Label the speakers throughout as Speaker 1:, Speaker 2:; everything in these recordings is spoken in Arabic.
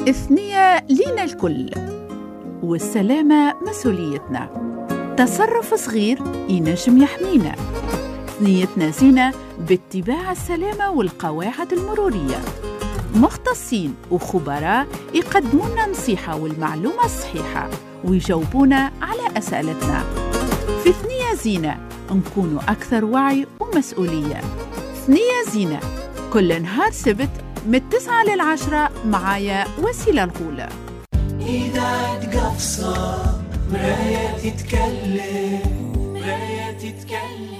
Speaker 1: الثنية لينا الكل، والسلامة مسؤوليتنا. تصرف صغير ينجم يحمينا. ثنيتنا زينة باتباع السلامة والقواعد المرورية. مختصين وخبراء يقدمونا نصيحة والمعلومة الصحيحة ويجاوبونا على أسئلتنا. في ثنية زينة نكونوا أكثر وعي ومسؤولية. ثنية زينة كل نهار سبت من 9 ل10 معايا وسيلة الغولة.
Speaker 2: إذاعة قفصة مراية تتكلم، مراية تتكلم.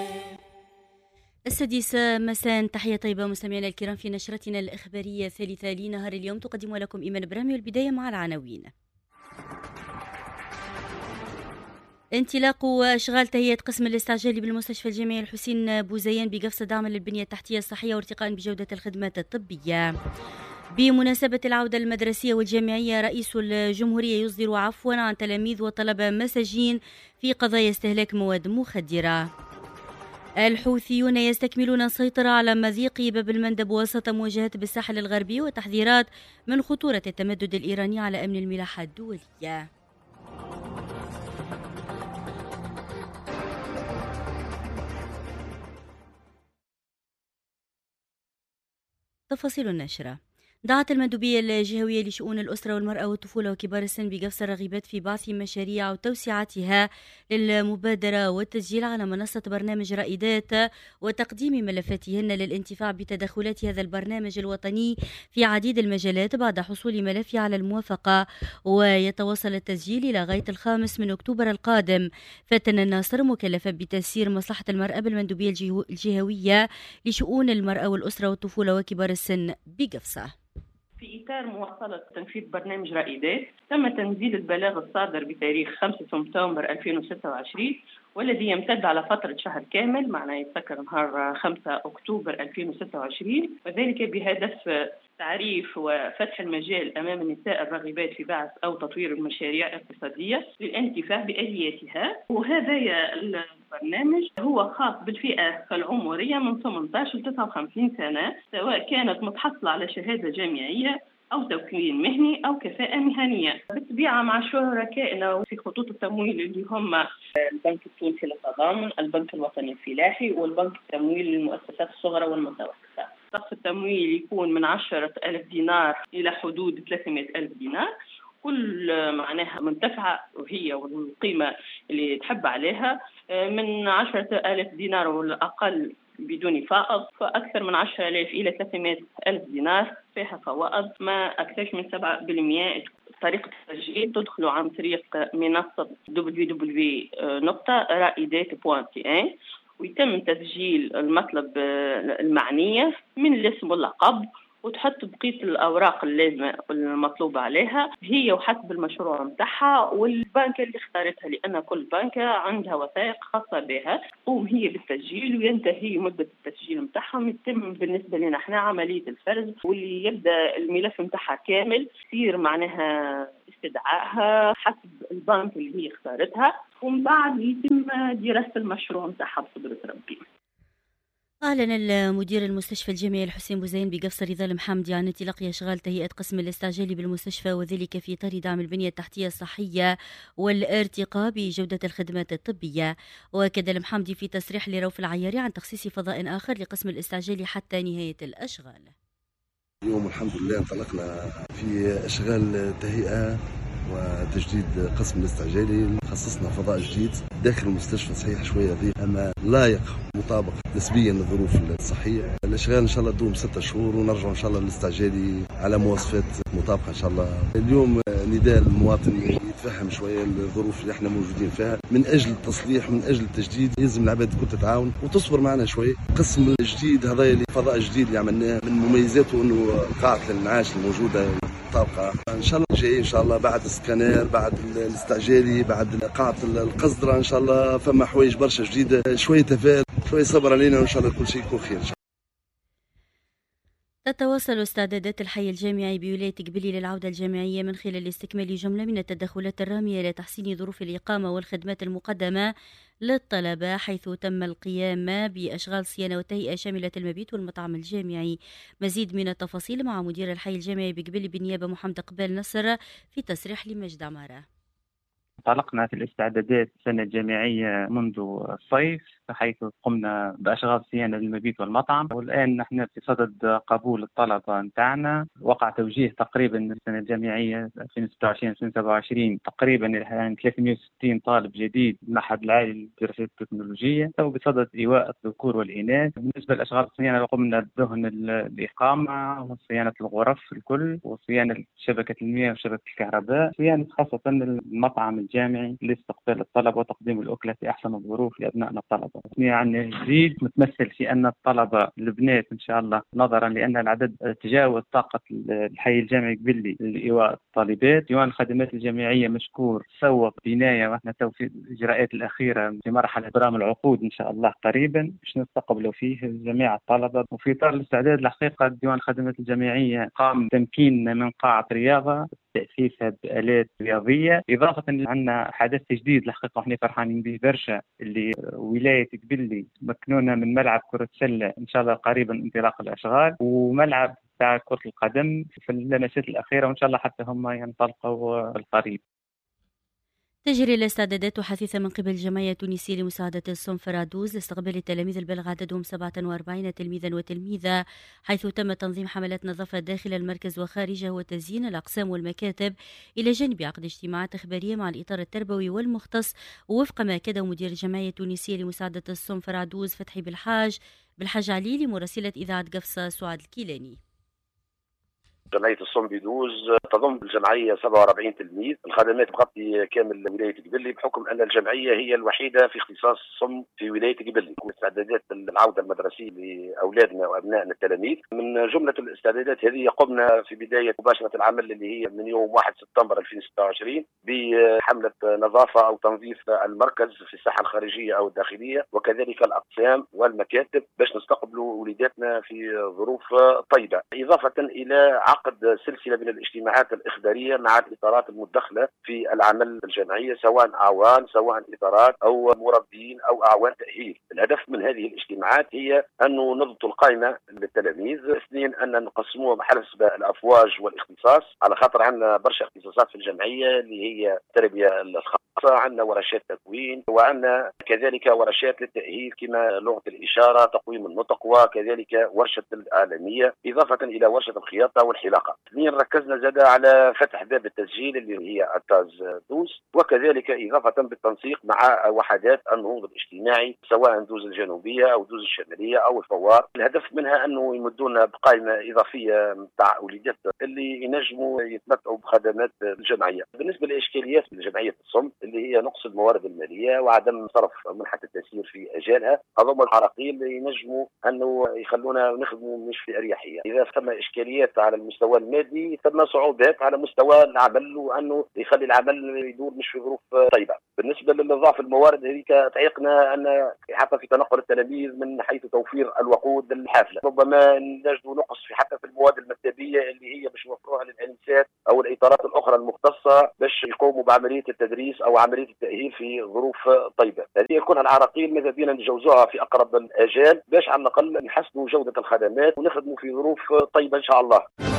Speaker 3: السادسة مساء، تحية طيبة مستمعينا الكرام في نشرتنا الإخبارية الثالثة لنهار اليوم. تقدم لكم إيمان برامي، والبداية مع العناوين. انطلاق واشغال تهيئة قسم الاستعجالي بالمستشفى الجامعي الحسين بوزيان بقفصة دعما للبنية التحتية الصحية وارتقاء بجودة الخدمات الطبية. بمناسبة العودة المدرسية والجامعية، رئيس الجمهورية يصدر عفوا عن تلاميذ وطلبة مساجين في قضايا استهلاك مواد مخدرة. الحوثيون يستكملون السيطرة على مضيق باب المندب وسط مواجهات بالساحل الغربي وتحذيرات من خطورة التمدد الإيراني على أمن الملاحة الدولية. تفاصيل النشرة. دعت المندوبية الجهوية لشؤون الأسرة والمرأة والطفولة وكبار السن بقفصة الرغبات في بعث مشاريع وتوسعتها للمبادرة والتسجيل على منصة برنامج رائدات وتقديم ملفاتهن للانتفاع بتدخلات هذا البرنامج الوطني في عديد المجالات بعد حصول ملفي على الموافقة، ويتواصل التسجيل إلى غاية 5 من أكتوبر القادم. فاتن الناصر مكلفة بتسيير مصلحة المرأة بالمندوبية الجهوية لشؤون المرأة والأسرة والطفولة وكبار السن بقفصة.
Speaker 4: في إطار مواصلة تنفيذ برنامج رائدات، تم تنزيل البلاغ الصادر بتاريخ 5 سبتمبر 2026 والذي يمتد على فترة شهر كامل، معناه يتذكر نهار 5 أكتوبر 2026، وذلك بهدف تعريف وفتح المجال أمام النساء الراغبات في بعث أو تطوير المشاريع الاقتصادية للانتفاع بآلياتها. وهذا البرنامج هو خاص بالفئة العمرية من 18 ل 59 سنة، سواء كانت متحصلة على شهادة جامعية أو تكوين مهني أو كفاءة مهنية، بالطبيعة مع شركائنا في خطوط التمويل اللي هم البنك التونسي للتضامن، البنك الوطني الفلاحي، والبنك التمويل للمؤسسات الصغرى والمتوسطة. سقف التمويل يكون من 10,000 دينار إلى حدود 300,000 دينار. كل معناها منتفعة وهي والقيمة اللي تحب عليها من 10,000 دينار والأقل بدون فائض، فأكثر من 10,000 إلى 300,000 دينار فيها فوائد ما أكثرش من 7%. طريقة التسجيل تدخلوا عن طريق منصة www.raidat.tn ويتم تسجيل المطلب المعنية من الاسم واللقب، وتحط بقية الأوراق اللازمة المطلوبة عليها هي وحسب المشروع متاعها والبنكة اللي اختارتها، لأن كل بنكة عندها وثائق خاصة بها. تقوم هي بالتسجيل وينتهي مدة التسجيل متاعهم. يتم بالنسبة لنا احنا عملية الفرز، واللي يبدأ الملف متاعها كامل يصير معناها استدعائها حسب البنك اللي هي اختارتها، ومن بعد يتم دراسة المشروع متاعها بقدرة ربي.
Speaker 3: أعلن المدير المستشفى الجامعي الحسين بوزيان بقفصة رضا المحمدي عن انطلاق أشغال تهيئة قسم الاستعجالي بالمستشفى، وذلك في إطار دعم البنية التحتية الصحية والارتقاء بجودة الخدمات الطبية. وأكد المحمدي في تصريح لروف العياري عن تخصيص فضاء آخر لقسم الاستعجالي حتى نهاية الأشغال.
Speaker 5: اليوم الحمد لله انطلقنا في أشغال تهيئة وتجديد قسم الاستعجالي. خصصنا فضاء جديد داخل المستشفى، صحيح شوية ضيق أما لايق مطابق نسبيا للظروف الصحية. الأشغال إن شاء الله تدوم 6 شهور ونرجع إن شاء الله للاستعجالي على مواصفات مطابقة إن شاء الله. اليوم نداء المواطن يتفهم شوية الظروف اللي احنا موجودين فيها من أجل التصليح، من أجل التجديد. لازم العباد تكون تتعاون وتصبر معنا شوية. قسم الجديد هذا اللي فضاء جديد اللي عملناه من مميزاته إنه قاعة المعاش الموجودة طابقة ان شاء الله جاي ان شاء الله بعد السكانير، بعد الاستعجالي، بعد قاعة القصدرة ان شاء الله فما حوايج برشا جديدة. شوية تفاؤل، شوية صبر علينا وان شاء الله كل شيء يكون خير.
Speaker 3: تتواصل استعدادات الحي الجامعي بولاية قبلي للعودة الجامعية من خلال استكمال جملة من التدخلات الرامية لتحسين ظروف الإقامة والخدمات المقدمة للطلبة، حيث تم القيام بأشغال صيانة وتهيئة شاملة المبيت والمطعم الجامعي. مزيد من التفاصيل مع مدير الحي الجامعي بقبلي بالنيابة محمد قبال نصر في تصريح لمجد عمارة.
Speaker 6: انطلقنا في الاستعدادات السنة الجامعية منذ الصيف، حيث قمنا بأشغال صيانة للمبيت والمطعم، والآن نحن في صدد قبول الطلبة نتاعنا. وقع توجيه تقريبا السنة الجامعية 2026-2027 تقريبا 360 طالب جديد المعهد العالي للدراسات التكنولوجية، وبصدد إيواء الذكور والإناث. بالنسبة لأشغال الصيانة قمنا بدهن الإقامة وصيانة الغرف الكل وصيانة شبكة المياه وشبكة الكهرباء، صيانة خاصة المطعم الجامعي لاستقبال الطلبة وتقديم الأكلة في أحسن الظروف لأبنائنا الطلبة. عن الجديد متمثل في أن الطلبة البنات إن شاء الله، نظرا لأن العدد تجاوز طاقة الحي الجامعي قبلي لإيواء الطالبات. ديوان الخدمات الجامعية مشكور سوق بناية، وإحنا تو في الإجراءات الأخيرة في مرحلة برام العقود إن شاء الله قريبا باش نستقبلوا فيه جميع الطلبة. وفي إطار الاستعداد الحقيقة ديوان الخدمات الجامعية قام تمكين من قاعة رياضة تأسيسها بآلات رياضية، إضافة عندنا حدث جديد الحقيقة احنا فرحانين به برشا، اللي ولاية قبلي مكنونة من ملعب كرة سلة إن شاء الله قريبا انطلاق الأشغال، وملعب تاع كرة القدم في اللمسات الأخيرة، وإن شاء الله حتى هم ينطلقوا بالقريب.
Speaker 3: تجري الاستعدادات حثيثة من قبل الجمعية التونسية لمساعدة الصم فرادوز لاستقبال التلاميذ البلغ عددهم 47 تلميذا وتلميذة، حيث تم تنظيم حملات نظافة داخل المركز وخارجه وتزيين الأقسام والمكاتب، إلى جانب عقد اجتماعات إخبارية مع الإطار التربوي والمختص، ووفق ما أكده مدير الجمعية التونسية لمساعدة الصم فرادوز فتحي بالحاج علي لمراسلة إذاعة قفصة سعاد الكيلاني.
Speaker 7: جمعية الصم بيدوز تضم الجمعية 47 تلميذ. الخدمات تغطي كامل ولاية قبلي، بحكم أن الجمعية هي الوحيدة في اختصاص الصم في ولاية قبلي. استعدادات العودة المدرسية لأولادنا وأبنائنا التلاميذ، من جملة الاستعدادات هذه قمنا في بداية مباشرة العمل اللي هي من يوم 1 سبتمبر 2026 بحملة نظافة أو تنظيف المركز في الساحة الخارجية أو الداخلية، وكذلك الأقسام والمكاتب، باش نستقبلوا وليداتنا في ظروف طيبة، إضافة إلى عقد سلسلة من الاجتماعات الإخبارية مع الإطارات المدخلة في العمل الجامعية، سواء أعوان سواء إطارات أو مربين أو أعوان تأهيل. الهدف من هذه الاجتماعات هي أن نضبط القائمة للتلاميذ، اثنين أن نقسموها حسب الأفواج والاختصاص، على خاطر عندنا برشا اختصاصات في الجمعية اللي هي التربية الخاصة، عندنا ورشات تكوين، وعندنا كذلك ورشات للتأهيل كما لغة الإشارة، تقويم النطق، وكذلك ورشة العالمية، إضافة إلى ورشة الخياطة والحلاقة. اثنين ركزنا زادة على فتح باب التسجيل اللي هي التاز دوز، وكذلك إضافة بالتنسيق مع وحدات النهوض الاجتماعي سواء دوز الجنوبية أو دوز الشمالية أو الفوار. الهدف منها أنه يمدونا بقائمة إضافية تاع وليدات اللي ينجموا يتمتعوا بخدمات الجمعية. بالنسبة لإشكاليات في جمعية الصم اللي هي نقص الموارد المالية وعدم صرف منحة التسيير في أجالها، هذوما العراقيل اللي ينجموا أنه يخلونا نخدموا مش في أريحية. إذا ثم إشكاليات على المستوى المادي، ثم صعوبات على مستوى العمل، وأنه يخلي العمل يدور مش في ظروف طيبة. بالنسبة للضعف الموارد هذيك تعيقنا أن حتى في تنقل التلاميذ من حيث توفير الوقود الحافلة، ربما نجدوا نقص في حتى في المواد المكتبية اللي هي باش نوفروها للأنسات أو الإطارات الأخرى المختصة باش يقوموا بعملية التدريس أو عملية التأهيل في ظروف طيبة. هذه كلها العراقيل ماذا بينا نتجاوزوها في أقرب الآجال باش على الأقل نحسنوا جودة الخدمات ونخدموا في ظروف طيبة إن شاء الله.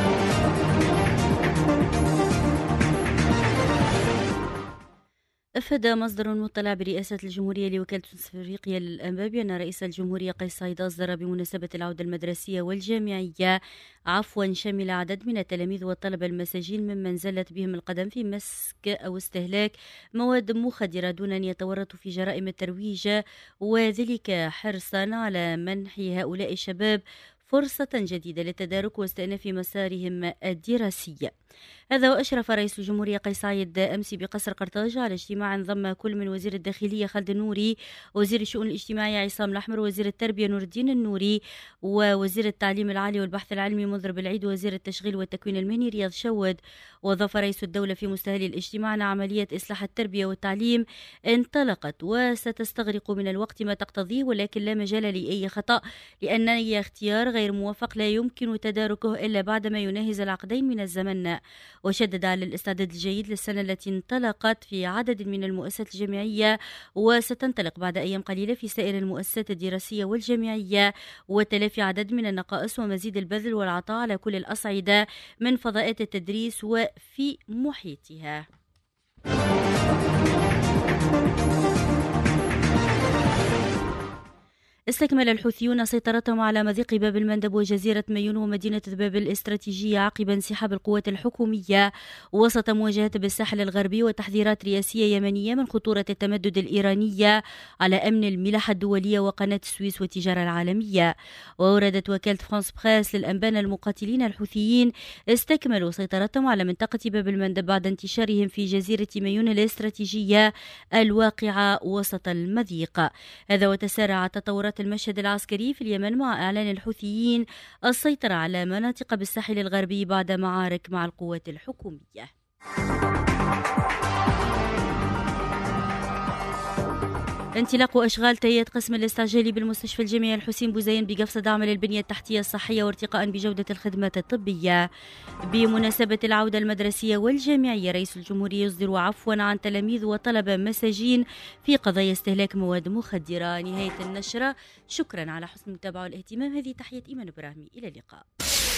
Speaker 3: أفاد مصدر مطلع برئاسة الجمهورية لوكالة أفريقيا للأنباء بأن رئيس الجمهورية قيس سعيد أصدر بمناسبة العودة المدرسية والجامعية عفوا شامل عدد من التلاميذ والطلبة المساجين ممن زلت بهم القدم في مسك أو استهلاك مواد مخدرة دون أن يتورطوا في جرائم الترويج، وذلك حرصا على منح هؤلاء الشباب فرصة جديدة للتدارك واستئناف مسارهم الدراسي. هذا وأشرف رئيس الجمهورية قيس سعيد أمس بقصر قرطاج على اجتماع انضم كل من وزير الداخلية خالد النوري، وزير الشؤون الاجتماعية عصام الأحمر، وزير التربية نور الدين النوري، ووزير التعليم العالي والبحث العلمي منذر بالعيد، وزير التشغيل والتكوين المهني رياض شود. وأضاف رئيس الدولة في مستهل الاجتماع أن عملية إصلاح التربية والتعليم انطلقت وستستغرق من الوقت ما تقتضيه، ولكن لا مجال لأي خطأ، لأن أي اختيار غير موفق لا يمكن تداركه إلا بعدما يناهز العقدين من الزمن. وشدد على الاستعداد الجيد للسنة التي انطلقت في عدد من المؤسسات الجامعية وستنطلق بعد أيام قليلة في سائر المؤسسات الدراسية والجامعية، وتلافي عدد من النقائص ومزيد البذل والعطاء على كل الأصعدة من فضاءات التدريس وفي محيطها. استكمل الحوثيون سيطرتهم على مضيق باب المندب وجزيرة مايون ومدينة ذباب الاستراتيجية عقب انسحاب القوات الحكومية وسط مواجهة بالساحل الغربي وتحذيرات رئاسية يمنية من خطورة التمدد الإيرانية على أمن الملاحة الدولية وقناة السويس والتجارة العالمية. ووردت وكالة فرانس بريس للأنبان المقاتلين الحوثيين استكملوا سيطرتهم على منطقة باب المندب بعد انتشارهم في جزيرة مايون الاستراتيجية الواقعة وسط المضيق. هذا وتسارع تطورات المشهد العسكري في اليمن مع إعلان الحوثيين السيطرة على مناطق بالساحل الغربي بعد معارك مع القوات الحكومية. انطلاق أشغال تهيئة قسم الاستعجالي بالمستشفى الجامعي الحسين بوزين بقفص دعم للبنية التحتية الصحية وارتقاء بجودة الخدمات الطبية. بمناسبة العودة المدرسية والجامعية رئيس الجمهورية يصدر عفوا عن تلاميذ وطلبة مساجين في قضايا استهلاك مواد مخدرة. نهاية النشرة، شكرا على حسن المتابعة والاهتمام. هذه تحية إيمان إبراهيمي، إلى اللقاء.